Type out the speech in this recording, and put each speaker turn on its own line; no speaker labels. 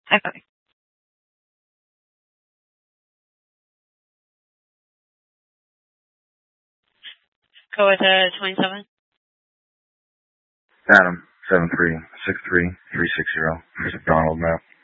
Okay. Go with 27.
Adam, 7363360. Here's a Donald map.